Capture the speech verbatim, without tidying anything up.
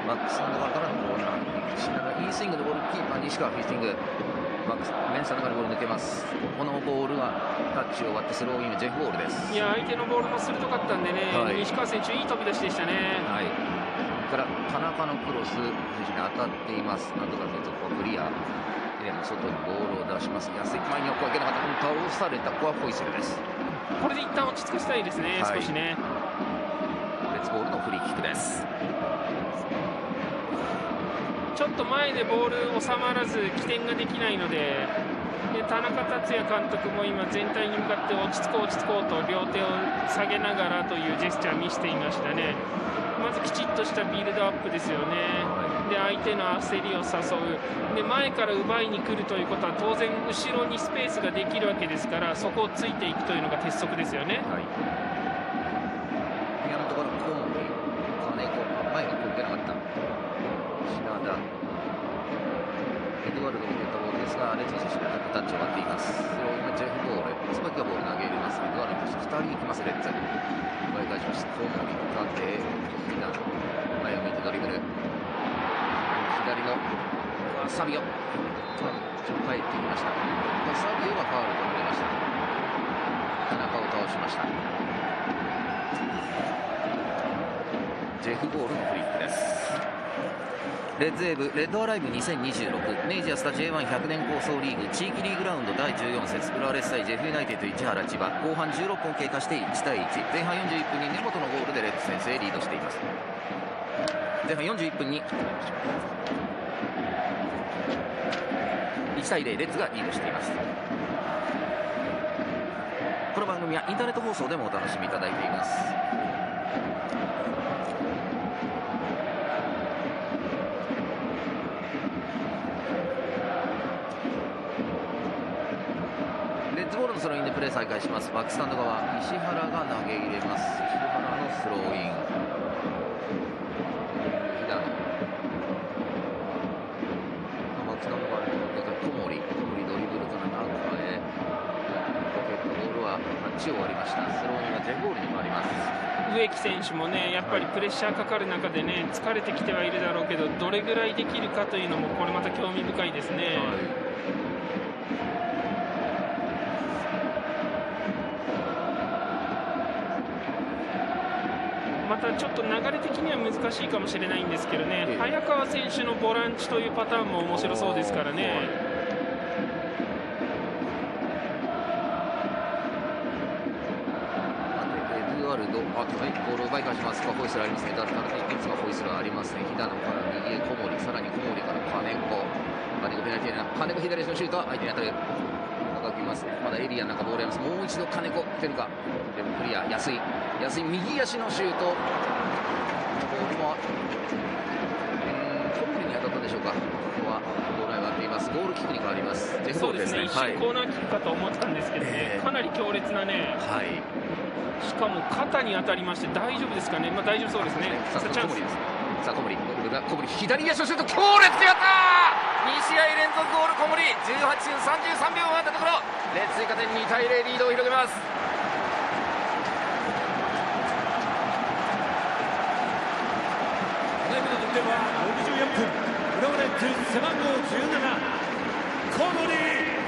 マックス・サンドガーからのコーナー、品田いいスイングのボール、キーパー西川フィースティング、マックスメンサンドガーにボール抜けます。このボールはタッチを割ってスローイン、ジェフボールです。 いや相手のボールも鋭かったんでね、はい、西川選手いい飛び出しでしたね。 はい、から田中のクロス選手に当たっています。なんとか選手ここクリア、エレンの外にボールを出します。安い前にはここはいけなかった。倒された。ここはホイッスルです。 これで一旦落ち着かせたいですね、はい、少しね。 レッツボールのフリーキックです。 ちょっと前でボール収まらず起点ができないので、で田中達也監督も今全体に向かって落ち着こう落ち着こうと両手を下げながらというジェスチャーを見せていましたね。まずきちっとしたビルドアップですよね。で相手の焦りを誘う。で前から奪いに来るということは当然後ろにスペースができるわけですから、そこをついていくというのが鉄則ですよね。はい、 今のところコーン金子前がこいけなかった。品田エドワルドを受けたボールですが、レッツの選手がタッチを割っています。スローインジェフボール、椿がボール投げ入れます。エドワルドとしてふたり行きます。レッツ奪い返しました。コーンに向かって秀田前を向いてドリブル、左のサビオ、ちょっと帰ってきました。サビオがファウルとなりました。田中を倒しました。ジェフボールのフリップです。レッズエーブレッドアライブにせんにじゅうろく明治安田 ジェイワンひゃく 年構想リーグ地域リーグラウンドだいじゅうよん節、浦和レッズ対ジェフユナイテッド市原千葉、後半じゅうろっぷん経過していち対いち、前半よんじゅういっぷんに根本のゴールでレッズ先制リードしています。前半よんじゅういっぷんにいち対ゼロ、レッズがリードしています。この番組はインターネット放送でもお楽しみいただいています。レッズボールのスローインでプレー再開します。バックスタンド側、石原が投げ入れます。石原のスローイン、平野バックスタンド側に向かって小森、小森ドリブルから中へポケット、ボールはタッチを割りました。スローインはジェフボールに回ります。 植木選手もねやっぱりプレッシャーかかる中でね疲れてきてはいるだろうけど、どれぐらいできるかというのもこれまた興味深いですね。はい、またちょっと流れ的には難しいかもしれないんですけどね、ええ、早川選手のボランチというパターンも面白そうですからね。 エドワルド、あ、ボールを奪い返しますが、ホイッスルありますね。だからいつがホイッスルはありますね。平野から右へ小森、さらに小森から金子、金子ペナルティーエリア、金子左足のシュートは相手に当たる。きますまだエリアの中ボールやります。もう一度金子蹴るか、でもクリア。安い安い右足のシュート、ボールもコンビに当たったでしょうか。ここはボールが上がっています。ゴールキックに変わります。 そうですね、一瞬コーナーキックかと思ったんですけどね、えー、かなり強烈なね、はい、しかも肩に当たりまして大丈夫ですかね。まあ大丈夫そうですね。 さあチャンスです。さあ小森、小森左足のシュート強烈でやったー。に試合連続ゴール小森、じゅうはちふんさんじゅうさんびょうがあったところ、レッツ追加点に対ゼロリードを広げます。 ただいまの得点はろくじゅうよんぷん、浦和レッズ背番号じゅうなな小森